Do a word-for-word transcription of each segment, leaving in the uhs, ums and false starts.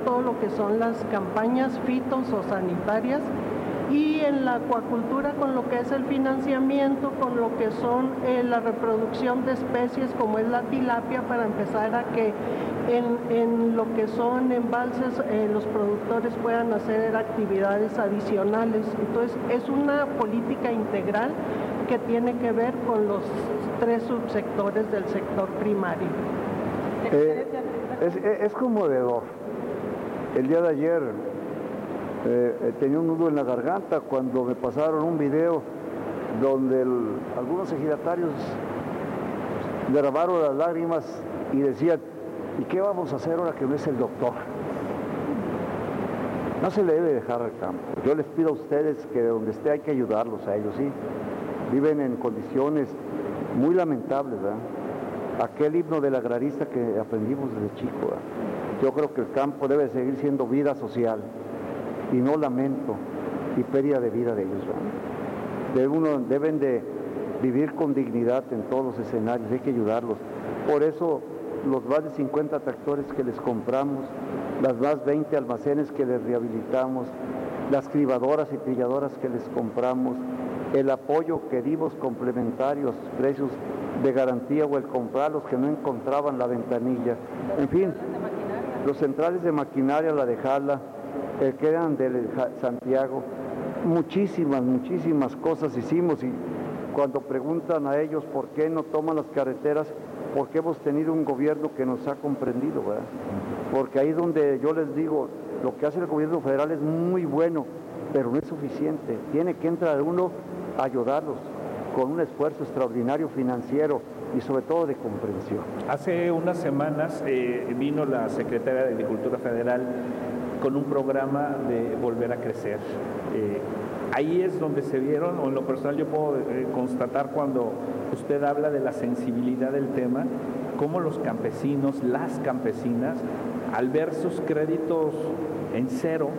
todo lo que son las campañas fitos o sanitarias, y en la acuacultura con lo que es el financiamiento, con lo que son eh, la reproducción de especies como es la tilapia, para empezar a que en, en lo que son embalses eh, los productores puedan hacer actividades adicionales. Entonces es una política integral que tiene que ver con los tres subsectores del sector primario. Eh, es, es conmovedor. El día de ayer eh, tenía un nudo en la garganta cuando me pasaron un video donde el, algunos ejidatarios derramaron las lágrimas y decían: ¿y qué vamos a hacer ahora que no es el doctor? No se le debe dejar al campo. Yo les pido a ustedes que de donde esté hay que ayudarlos a ellos, ¿sí? Viven en condiciones muy lamentables, ¿verdad? Aquel himno del agrarista que aprendimos desde chico, ¿verdad? Yo creo que el campo debe seguir siendo vida social y no lamento y pérdida de vida de ellos, ¿verdad? Debe uno, deben de vivir con dignidad en todos los escenarios, hay que ayudarlos. Por eso los más de cincuenta tractores que les compramos, las más veinte almacenes que les rehabilitamos, las cribadoras y trilladoras que les compramos, el apoyo que dimos complementarios, precios de garantía o el comprarlos que no encontraban la ventanilla, en fin, los centrales de maquinaria, la de Jala, el que eran de Santiago, muchísimas, muchísimas cosas hicimos. Y cuando preguntan a ellos por qué no toman las carreteras, porque hemos tenido un gobierno que nos ha comprendido, ¿verdad? Porque ahí es donde yo les digo, lo que hace el gobierno federal es muy bueno, pero no es suficiente. Tiene que entrar uno a ayudarlos con un esfuerzo extraordinario financiero y sobre todo de comprensión. Hace unas semanas eh, vino la Secretaria de Agricultura Federal con un programa de volver a crecer. Eh, ahí es donde se vieron, o en lo personal yo puedo eh, constatar cuando usted habla de la sensibilidad del tema, cómo los campesinos, las campesinas, al ver sus créditos en cero,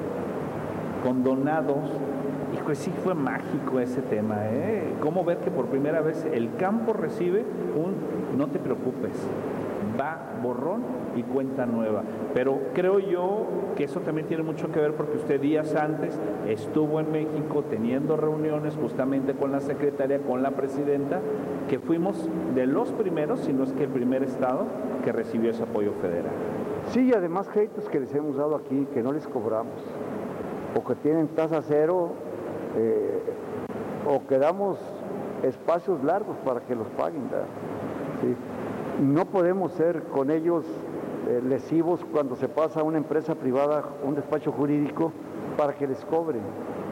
condonados, hijo, sí fue mágico ese tema, ¿eh? Cómo ver que por primera vez el campo recibe un no te preocupes, va borrón y cuenta nueva. Pero creo yo que eso también tiene mucho que ver porque usted días antes estuvo en México teniendo reuniones justamente con la secretaria, con la presidenta, que fuimos de los primeros, si no es que el primer estado que recibió ese apoyo federal. Sí, y además créditos que les hemos dado aquí, que no les cobramos, o que tienen tasa cero, eh, o que damos espacios largos para que los paguen, ¿verdad? Sí. No podemos ser con ellos eh, lesivos cuando se pasa a una empresa privada, un despacho jurídico, para que les cobren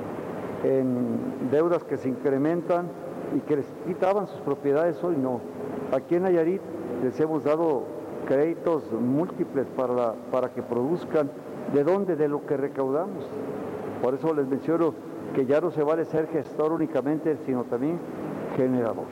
en deudas que se incrementan y que les quitaban sus propiedades, hoy no. Aquí en Nayarit les hemos dado créditos múltiples para, la, para que produzcan. ¿De dónde? De lo que recaudamos. Por eso les menciono que ya no se vale ser gestor únicamente, sino también generador.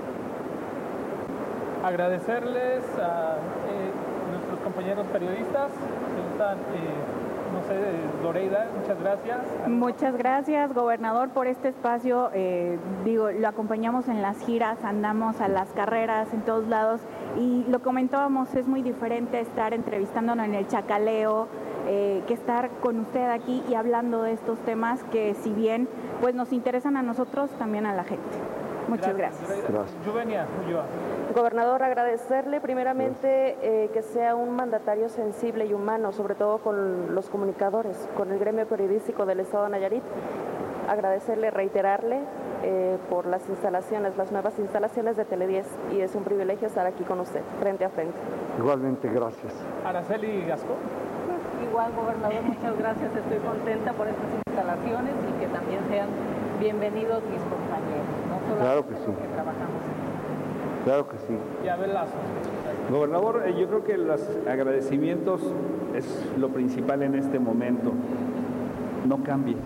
Agradecerles a eh, nuestros compañeros periodistas. Están, eh, no sé, Doreida, muchas gracias. Muchas gracias, gobernador, por este espacio. Eh, digo, lo acompañamos en las giras, andamos a las carreras en todos lados y lo comentábamos, es muy diferente estar entrevistándonos en el chacaleo, eh, que estar con usted aquí y hablando de estos temas que, si bien pues nos interesan a nosotros, también a la gente. Muchas gracias. gracias. gracias. Juvenia Ulloa. Gobernador, agradecerle primeramente eh, que sea un mandatario sensible y humano, sobre todo con los comunicadores, con el gremio periodístico del Estado de Nayarit. Agradecerle, reiterarle eh, por las instalaciones, las nuevas instalaciones de Tele diez, y es un privilegio estar aquí con usted, frente a frente. Igualmente, gracias. Araceli Gascón. Igual, gobernador, muchas gracias. Estoy contenta por estas instalaciones y que también sean bienvenidos mis compañeros, no solo claro que sí. los que trabajamos. Claro que sí. Y Abel Lazo. Gobernador, eh, yo creo que los agradecimientos es lo principal en este momento. No cambie.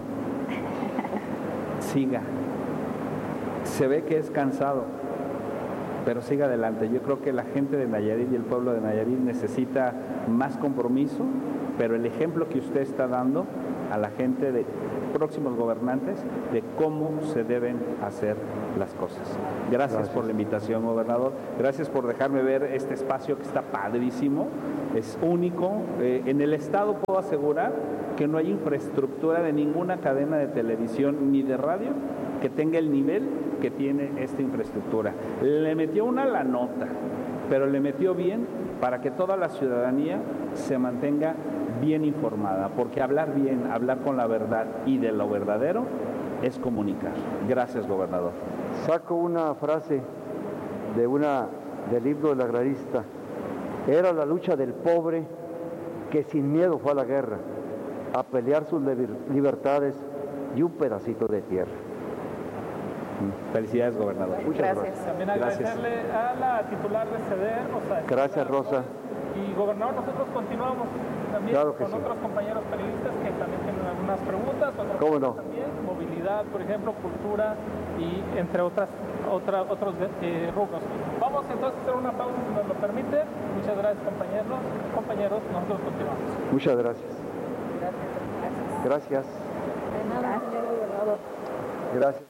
Siga. Se ve que es cansado, pero siga adelante. Yo creo que la gente de Nayarit y el pueblo de Nayarit necesita más compromiso, pero el ejemplo que usted está dando a la gente de próximos gobernantes de cómo se deben hacer las cosas. Gracias, Gracias. por la invitación, gobernador. Gracias por dejarme ver este espacio que está padrísimo, es único. Eh, en el estado puedo asegurar que no hay infraestructura de ninguna cadena de televisión ni de radio que tenga el nivel que tiene esta infraestructura. Le metió una la nota, pero le metió bien para que toda la ciudadanía se mantenga bien informada, porque hablar bien, hablar con la verdad y de lo verdadero es comunicar. Gracias, gobernador. Saco una frase de una del himno del agrarista. Era la lucha del pobre que sin miedo fue a la guerra, a pelear sus libertades y un pedacito de tierra. Felicidades, gobernador. Muchas gracias. gracias. También agradecerle gracias. a la titular de CEDER, o sea, gracias, Rosa. Y gobernador, nosotros continuamos también claro con sí. otros compañeros periodistas que también tienen algunas preguntas, otros ¿Cómo no? también, movilidad, por ejemplo, cultura y entre otras otra, otros eh, rubros. Vamos entonces a hacer una pausa si nos lo permite. Muchas gracias, compañeros. Compañeros, nosotros continuamos. Muchas gracias. Gracias. Gracias. De nada, señor gobernador. Gracias.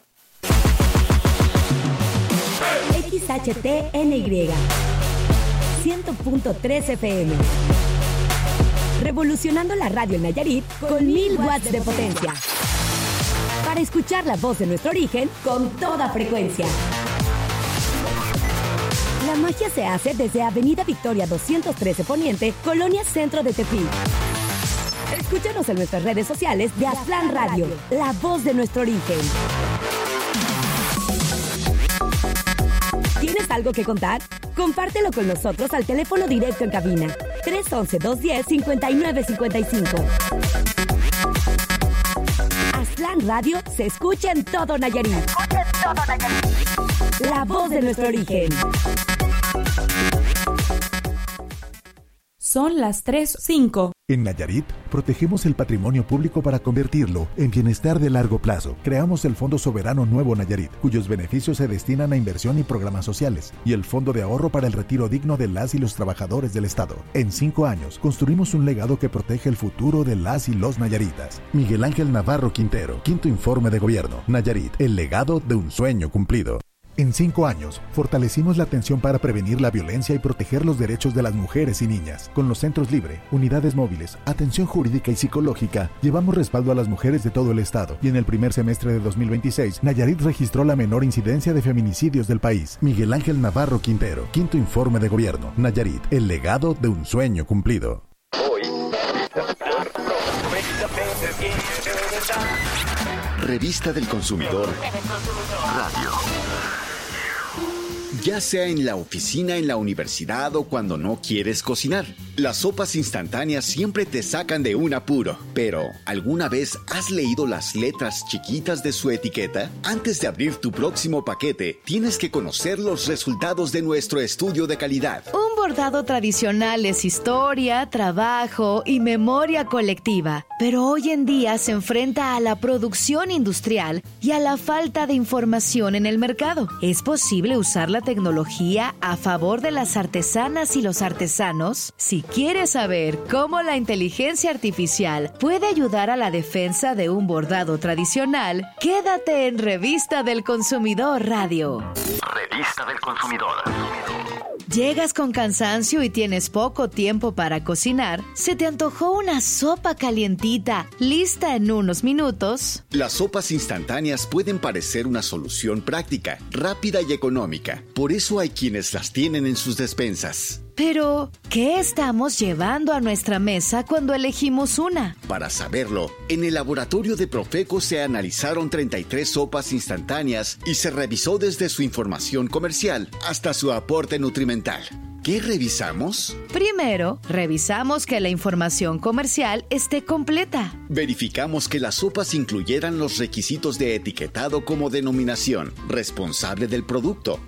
X H T N Y cien punto tres F M. Revolucionando la radio en Nayarit con mil watts de potencia. Para escuchar la voz de nuestro origen con toda frecuencia. La magia se hace desde Avenida Victoria doscientos trece Poniente, Colonia Centro de Tepic. Escúchanos en nuestras redes sociales de Aztlán Radio, la voz de nuestro origen. ¿Tienes algo que contar? Compártelo con nosotros al teléfono directo en cabina tres once, dos diez, cincuenta y nueve cincuenta y cinco. Aztlán Radio se escucha en todo Nayarit. Se escucha en todo Nayarit. La voz de nuestro origen. Son las tres cinco. En Nayarit, protegemos el patrimonio público para convertirlo en bienestar de largo plazo. Creamos el Fondo Soberano Nuevo Nayarit, cuyos beneficios se destinan a inversión y programas sociales, y el Fondo de Ahorro para el Retiro Digno de las y los trabajadores del Estado. En cinco años, construimos un legado que protege el futuro de las y los nayaritas. Miguel Ángel Navarro Quintero, Quinto Informe de Gobierno. Nayarit, el legado de un sueño cumplido. En cinco años, fortalecimos la atención para prevenir la violencia y proteger los derechos de las mujeres y niñas. Con los centros Libre, unidades móviles, atención jurídica y psicológica, llevamos respaldo a las mujeres de todo el estado. Y en el primer semestre de dos mil veintiséis, Nayarit registró la menor incidencia de feminicidios del país. Miguel Ángel Navarro Quintero, Quinto Informe de Gobierno. Nayarit, el legado de un sueño cumplido. Hoy. Revista del Consumidor Radio. Ya sea en la oficina, en la universidad o cuando no quieres cocinar, las sopas instantáneas siempre te sacan de un apuro. Pero, ¿alguna vez has leído las letras chiquitas de su etiqueta? Antes de abrir tu próximo paquete, tienes que conocer los resultados de nuestro estudio de calidad. Un bordado tradicional es historia, trabajo y memoria colectiva. Pero hoy en día se enfrenta a la producción industrial y a la falta de información en el mercado. ¿Es posible usar la tecnología a favor de las artesanas y los artesanos? Si quieres saber cómo la inteligencia artificial puede ayudar a la defensa de un bordado tradicional, quédate en Revista del Consumidor Radio. Revista del Consumidor. Llegas con cansancio y tienes poco tiempo para cocinar. ¿Se te antojó una sopa calientita, lista en unos minutos? Las sopas instantáneas pueden parecer una solución práctica, rápida y económica. Por eso hay quienes las tienen en sus despensas. Pero, ¿qué estamos llevando a nuestra mesa cuando elegimos una? Para saberlo, en el laboratorio de Profeco se analizaron treinta y tres sopas instantáneas y se revisó desde su información comercial hasta su aporte nutrimental. ¿Qué revisamos? Primero, revisamos que la información comercial esté completa. Verificamos que las sopas incluyeran los requisitos de etiquetado como denominación, responsable del producto,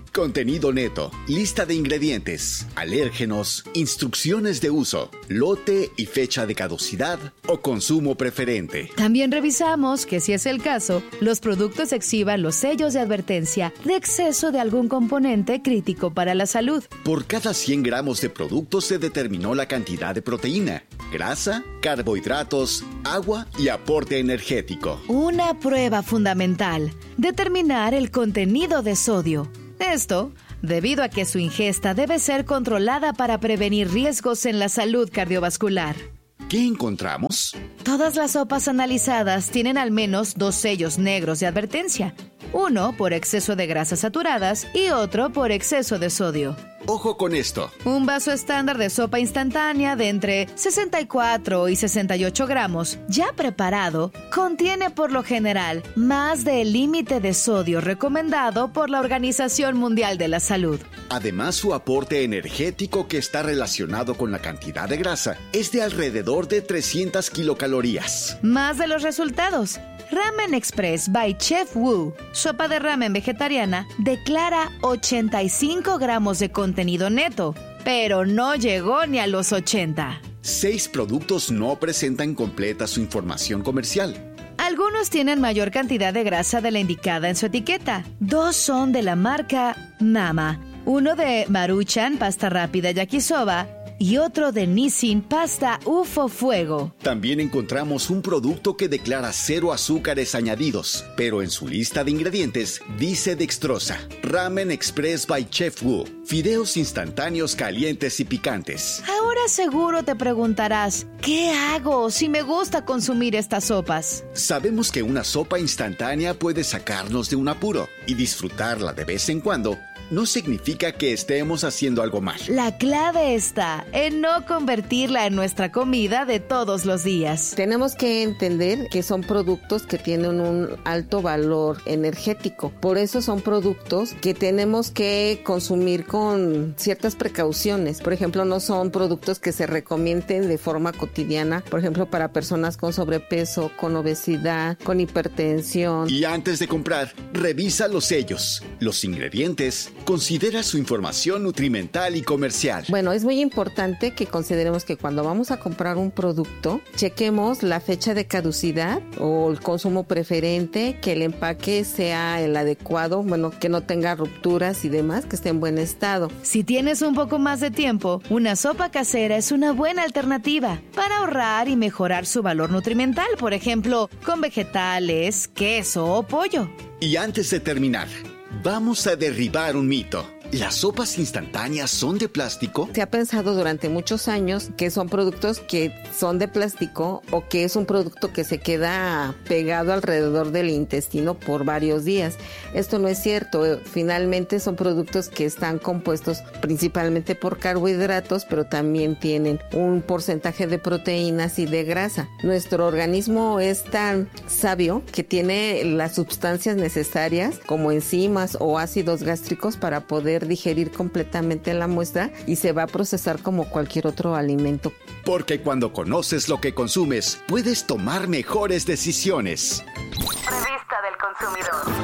Contenido neto, lista de ingredientes, alérgenos, instrucciones de uso, lote y fecha de caducidad o consumo preferente. También revisamos que, si es el caso, los productos exhiban los sellos de advertencia de exceso de algún componente crítico para la salud. Por cada cien gramos de producto se determinó la cantidad de proteína, grasa, carbohidratos, agua y aporte energético. Una prueba fundamental: determinar el contenido de sodio. Esto debido a que su ingesta debe ser controlada para prevenir riesgos en la salud cardiovascular. ¿Qué encontramos? Todas las sopas analizadas tienen al menos dos sellos negros de advertencia. Uno por exceso de grasas saturadas y otro por exceso de sodio. Ojo con esto. Un vaso estándar de sopa instantánea de entre sesenta y cuatro y sesenta y ocho gramos, ya preparado, contiene por lo general más del límite de sodio recomendado por la Organización Mundial de la Salud. Además, su aporte energético, que está relacionado con la cantidad de grasa, es de alrededor de trescientas kilocalorías. Más de los resultados. Ramen Express by Chef Wu, sopa de ramen vegetariana, declara ochenta y cinco gramos de contenido neto, pero no llegó ni a los ochenta. Seis productos no presentan completa su información comercial. Algunos tienen mayor cantidad de grasa de la indicada en su etiqueta. Dos son de la marca Mama, uno de Maruchan pasta rápida yakisoba y otro de Nissin pasta U F O Fuego. También encontramos un producto que declara cero azúcares añadidos, pero en su lista de ingredientes dice dextrosa. Ramen Express by Chef Wu, fideos instantáneos calientes y picantes. Ahora seguro te preguntarás, ¿qué hago si me gusta consumir estas sopas? Sabemos que una sopa instantánea puede sacarnos de un apuro, y disfrutarla de vez en cuando no significa que estemos haciendo algo mal. La clave está en no convertirla en nuestra comida de todos los días. Tenemos que entender que son productos que tienen un alto valor energético. Por eso son productos que tenemos que consumir con ciertas precauciones. Por ejemplo, no son productos que se recomienden de forma cotidiana, por ejemplo, para personas con sobrepeso, con obesidad, con hipertensión. Y antes de comprar, revisa los sellos, los ingredientes. Considera su información nutrimental y comercial. Bueno, es muy importante que consideremos que cuando vamos a comprar un producto, chequemos la fecha de caducidad o el consumo preferente, que el empaque sea el adecuado, bueno, que no tenga rupturas y demás, que esté en buen estado. Si tienes un poco más de tiempo, una sopa casera es una buena alternativa para ahorrar y mejorar su valor nutrimental, por ejemplo, con vegetales, queso o pollo. Y antes de terminar, vamos a derribar un mito. ¿Las sopas instantáneas son de plástico? Se ha pensado durante muchos años que son productos que son de plástico o que es un producto que se queda pegado alrededor del intestino por varios días. Esto no es cierto. Finalmente son productos que están compuestos principalmente por carbohidratos, pero también tienen un porcentaje de proteínas y de grasa. Nuestro organismo es tan sabio que tiene las sustancias necesarias como enzimas o ácidos gástricos para poder digerir completamente la muestra y se va a procesar como cualquier otro alimento. Porque cuando conoces lo que consumes, puedes tomar mejores decisiones. Revista del Consumidor.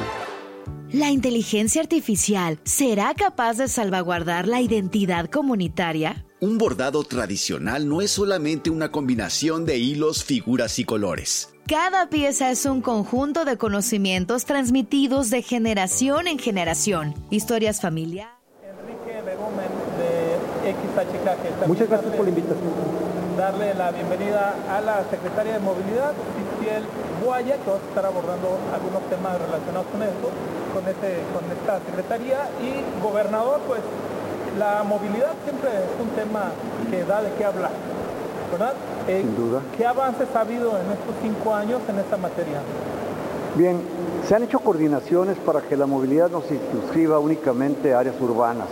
¿La inteligencia artificial será capaz de salvaguardar la identidad comunitaria? Un bordado tradicional no es solamente una combinación de hilos, figuras y colores. Cada pieza es un conjunto de conocimientos transmitidos de generación en generación. Historias familiares. Enrique Berumen de X H K. Que Muchas gracias por la invitación. Darle la bienvenida a la Secretaria de Movilidad, Cistiel Boaya, que va a estar abordando algunos temas relacionados con esto, con, este, con esta Secretaría. Y Gobernador, pues la movilidad siempre es un tema que da de qué hablar, ¿verdad? Eh, Sin duda. ¿Qué avances ha habido en estos cinco años en esta materia? Bien, se han hecho coordinaciones para que la movilidad no se circunscriba únicamente a áreas urbanas,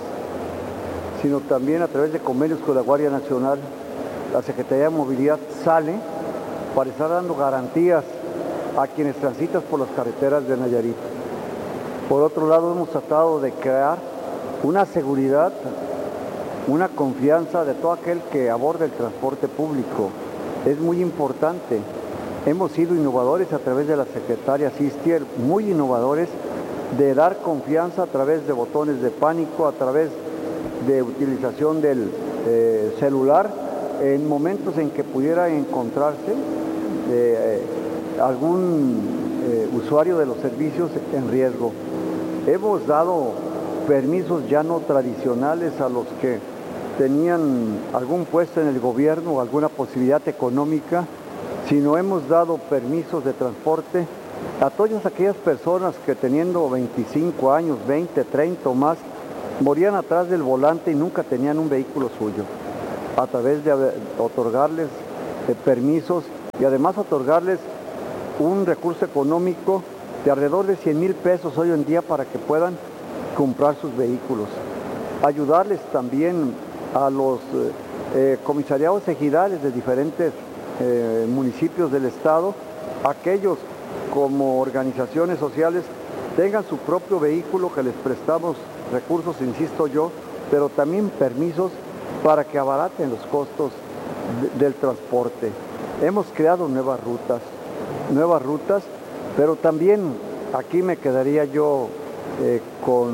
sino también a través de convenios con la Guardia Nacional. La Secretaría de Movilidad sale para estar dando garantías a quienes transitan por las carreteras de Nayarit. Por otro lado, hemos tratado de crear una seguridad, una confianza de todo aquel que aborda el transporte público. Es muy importante. Hemos sido innovadores a través de la secretaria Cistiel, muy innovadores, de dar confianza a través de botones de pánico, a través de utilización del eh, celular, en momentos en que pudiera encontrarse eh, algún eh, usuario de los servicios en riesgo. Hemos dado permisos ya no tradicionales a los que tenían algún puesto en el gobierno o alguna posibilidad económica, sino hemos dado permisos de transporte a todas aquellas personas que teniendo veinticinco años, veinte, treinta o más, morían atrás del volante y nunca tenían un vehículo suyo, a través de otorgarles eh, permisos y además otorgarles un recurso económico de alrededor de cien mil pesos hoy en día para que puedan comprar sus vehículos. Ayudarles también a los eh, eh, comisariados ejidales de diferentes eh, municipios del estado, aquellos como organizaciones sociales tengan su propio vehículo, que les prestamos recursos, insisto yo, pero también permisos para que abaraten los costos de, del transporte. Hemos creado nuevas rutas, nuevas rutas, pero también aquí me quedaría yo eh, con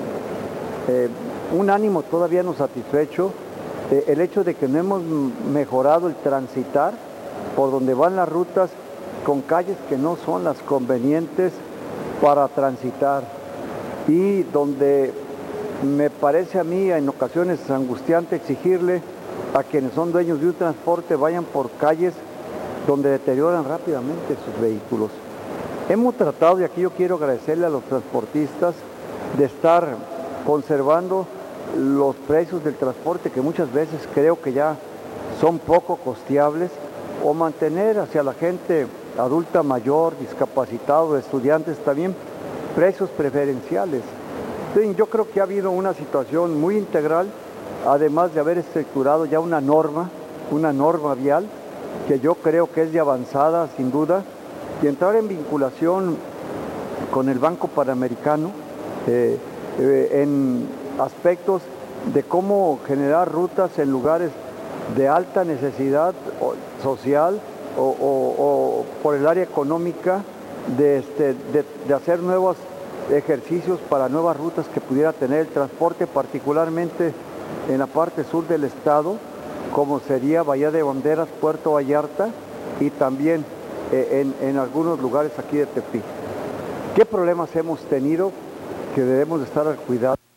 eh, un ánimo todavía no satisfecho, eh, el hecho de que no hemos mejorado el transitar por donde van las rutas con calles que no son las convenientes para transitar y donde me parece a mí en ocasiones angustiante exigirle a quienes son dueños de un transporte vayan por calles donde deterioran rápidamente sus vehículos. Hemos tratado, y aquí yo quiero agradecerle a los transportistas, de estar conservando los precios del transporte que muchas veces creo que ya son poco costeables, o mantener hacia la gente adulta mayor, discapacitado, estudiantes también, precios preferenciales. Entonces, yo creo que ha habido una situación muy integral, además de haber estructurado ya una norma, una norma vial, que yo creo que es de avanzada, sin duda, y entrar en vinculación con el Banco Panamericano eh, eh, en aspectos de cómo generar rutas en lugares de alta necesidad social o, o, o por el área económica, de, este, de, de hacer nuevos ejercicios para nuevas rutas que pudiera tener el transporte, particularmente en la parte sur del estado, como sería Bahía de Banderas, Puerto Vallarta y también eh, en, en algunos lugares aquí de Tepic. ¿Qué problemas hemos tenido que debemos estar al cuidado?